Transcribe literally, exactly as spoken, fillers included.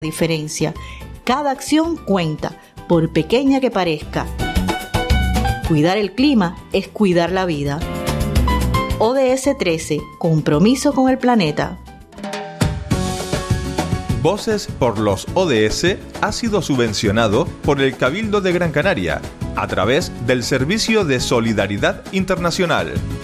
diferencia. Cada acción cuenta, por pequeña que parezca. Cuidar el clima es cuidar la vida. O D S trece, compromiso con el planeta. Voces por los O D S ha sido subvencionado por el Cabildo de Gran Canaria a través del Servicio de Solidaridad Internacional.